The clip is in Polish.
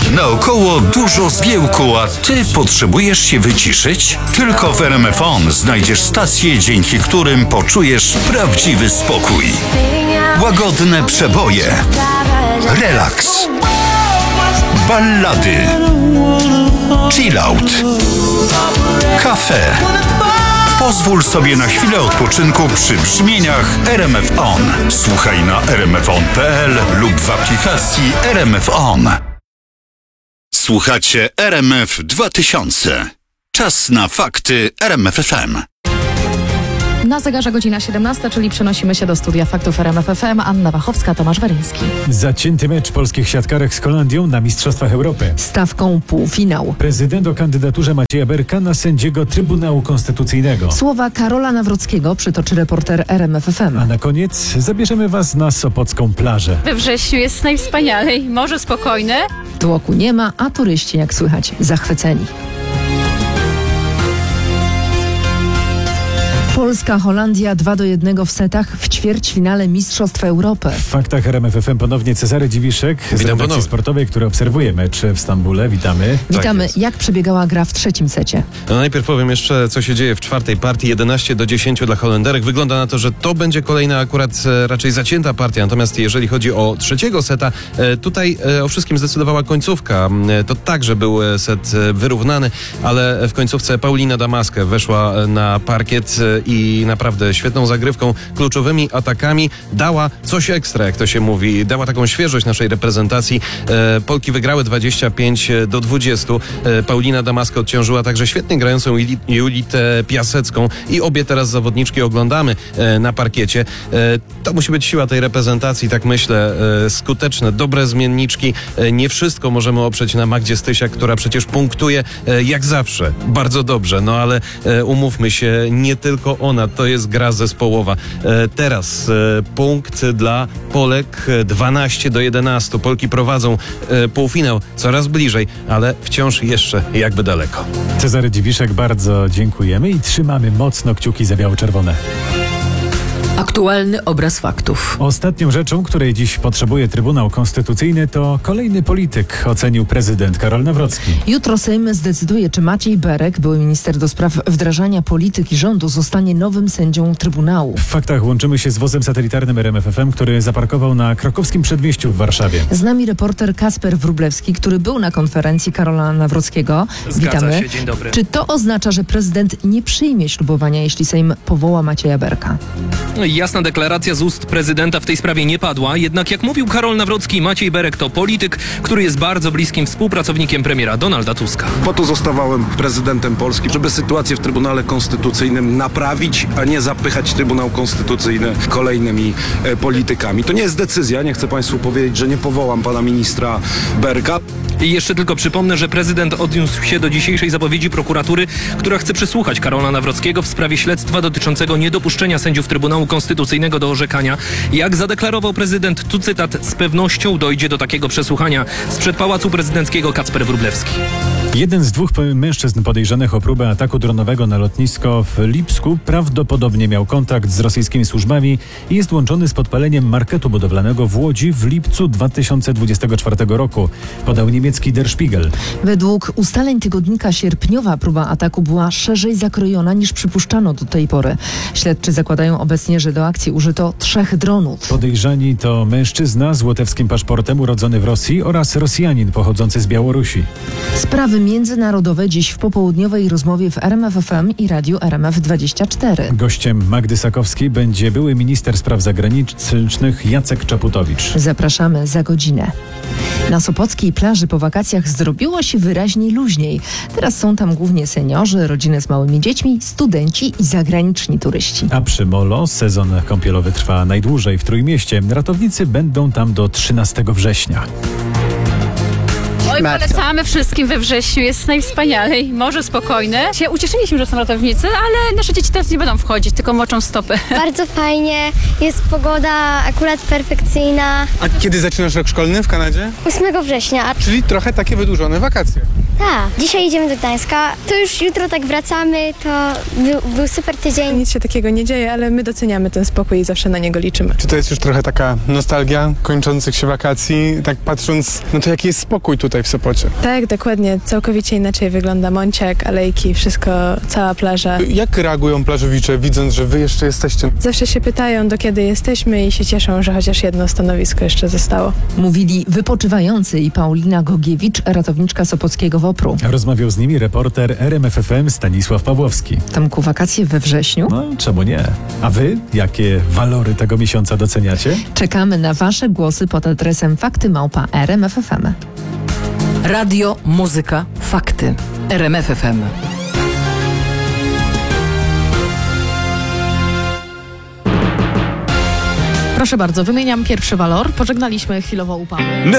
Naokoło dużo zgiełku, a ty potrzebujesz się wyciszyć? Tylko w RMF On znajdziesz stacje, dzięki którym poczujesz prawdziwy spokój. Łagodne przeboje, relaks, ballady, chillout, kafe. Pozwól sobie na chwilę odpoczynku przy brzmieniach RMF On. Słuchaj na rmfon.pl lub w aplikacji RMF On. Słuchacie RMF 2000. Czas na fakty RMF FM. Na zegarze godzina 17, czyli przenosimy się do studia faktów RMF FM. Anna Wachowska, Tomasz Weryński. Zacięty mecz polskich siatkarek z Holandią na Mistrzostwach Europy. Stawką półfinał. Prezydent o kandydaturze Macieja Berka na sędziego Trybunału Konstytucyjnego. Słowa Karola Nawrockiego przytoczy reporter RMF FM. A na koniec zabierzemy Was na sopocką plażę. We wrześniu jest najwspanialej, morze spokojne. Tłoku nie ma, a turyści, jak słychać, zachwyceni. Polska-Holandia 2-1 w setach w ćwierćfinale Mistrzostw Europy. W faktach RMF FM ponownie Cezary Dziwiszek z redakcji sportowej, który obserwuje mecz w Stambule. Witamy. Witamy. Jak przebiegała gra w trzecim secie? No najpierw powiem jeszcze, co się dzieje w czwartej partii. 11-10 dla Holenderek. Wygląda na to, że to będzie kolejna akurat raczej zacięta partia. Natomiast jeżeli chodzi o trzeciego seta, tutaj o wszystkim zdecydowała końcówka. To także był set wyrównany, ale w końcówce Paulina Damaskę weszła na parkiet i naprawdę świetną zagrywką, kluczowymi atakami dała coś ekstra, jak to się mówi. Dała taką świeżość naszej reprezentacji. Polki wygrały 25-20. Paulina Damaskę odciążyła także świetnie grającą Julitę Piasecką i obie teraz zawodniczki oglądamy na parkiecie. To musi być siła tej reprezentacji, tak myślę. Skuteczne, dobre zmienniczki. Nie wszystko możemy oprzeć na Magdzie Stysiak, która przecież punktuje jak zawsze. Bardzo dobrze, no ale umówmy się, nie tylko ona, to jest gra zespołowa. Teraz punkt dla Polek 12-11. Polki prowadzą półfinał coraz bliżej, ale wciąż jeszcze jakby daleko. Cezary Dziwiszek, bardzo dziękujemy i trzymamy mocno kciuki za biało-czerwone. Aktualny obraz faktów. Ostatnią rzeczą, której dziś potrzebuje Trybunał Konstytucyjny, to kolejny polityk, ocenił prezydent Karol Nawrocki. Jutro Sejm zdecyduje, czy Maciej Berek, były minister do spraw wdrażania polityki rządu, zostanie nowym sędzią Trybunału. W faktach łączymy się z wozem satelitarnym RMF FM, który zaparkował na Krakowskim Przedmieściu w Warszawie. Z nami reporter Kasper Wróblewski, który był na konferencji Karola Nawrockiego. Witamy. Się, dzień dobry. Czy to oznacza, że prezydent nie przyjmie ślubowania, jeśli Sejm powoła Macieja Berka? Jasna deklaracja z ust prezydenta w tej sprawie nie padła, jednak jak mówił Karol Nawrocki, Maciej Berek to polityk, który jest bardzo bliskim współpracownikiem premiera Donalda Tuska. Po to zostałem prezydentem Polski, żeby sytuację w Trybunale Konstytucyjnym naprawić, a nie zapychać Trybunał Konstytucyjny kolejnymi politykami. To nie jest decyzja, nie chcę Państwu powiedzieć, że nie powołam pana ministra Berka. I jeszcze tylko przypomnę, że prezydent odniósł się do dzisiejszej zapowiedzi prokuratury, która chce przesłuchać Karola Nawrockiego w sprawie śledztwa dotyczącego niedopuszczenia sędziów Trybunału Konstytucyjnego do orzekania. Jak zadeklarował prezydent, tu cytat, z pewnością dojdzie do takiego przesłuchania. Sprzed Pałacu Prezydenckiego Kacper Wróblewski. Jeden z dwóch mężczyzn podejrzanych o próbę ataku dronowego na lotnisko w Lipsku prawdopodobnie miał kontakt z rosyjskimi służbami i jest łączony z podpaleniem marketu budowlanego w Łodzi w lipcu 2024 roku, podał niemiecki Der Spiegel. Według ustaleń tygodnika sierpniowa próba ataku była szerzej zakrojona niż przypuszczano do tej pory. Śledczy zakładają obecnie, że do akcji użyto 3 dronów. Podejrzani to mężczyzna z łotewskim paszportem urodzony w Rosji oraz Rosjanin pochodzący z Białorusi. Sprawy międzynarodowe dziś w popołudniowej rozmowie w RMF FM i radiu RMF24. Gościem Magdy Sakowskiej będzie były minister spraw zagranicznych Jacek Czaputowicz. Zapraszamy za godzinę. Na sopockiej plaży po wakacjach zrobiło się wyraźnie luźniej. Teraz są tam głównie seniorzy, rodziny z małymi dziećmi, studenci i zagraniczni turyści. A przy Molo sezon kąpielowy trwa najdłużej w Trójmieście. Ratownicy będą tam do 13 września. Oj, polecamy wszystkim we wrześniu, jest najwspanialej, morze spokojne. Się ucieszyliśmy, że są ratownicy, ale nasze dzieci teraz nie będą wchodzić, tylko moczą stopy. Bardzo fajnie, jest pogoda akurat perfekcyjna. A kiedy zaczynasz rok szkolny w Kanadzie? 8 września. Czyli trochę takie wydłużone wakacje. Tak, dzisiaj idziemy do Gdańska, to już jutro tak wracamy, to był super tydzień. Nic się takiego nie dzieje, ale my doceniamy ten spokój i zawsze na niego liczymy. Czy to jest już trochę taka nostalgia kończących się wakacji, tak patrząc na to, jaki jest spokój tutaj w Sopocie. Tak, dokładnie. Całkowicie inaczej wygląda Monciak, alejki, wszystko, cała plaża. Jak reagują plażowicze, widząc, że wy jeszcze jesteście? Zawsze się pytają, do kiedy jesteśmy i się cieszą, że chociaż jedno stanowisko jeszcze zostało. Mówili wypoczywający i Paulina Gogiewicz, ratowniczka sopockiego WOPR-u. Rozmawiał z nimi reporter RMFFM Stanisław Pawłowski. Tomku, wakacje we wrześniu? No, czemu nie? A wy? Jakie walory tego miesiąca doceniacie? Czekamy na wasze głosy pod adresem fakty@rmf.fm. Radio, muzyka, fakty. RMF FM. Proszę bardzo, wymieniam pierwszy walor. Pożegnaliśmy chwilowo upały.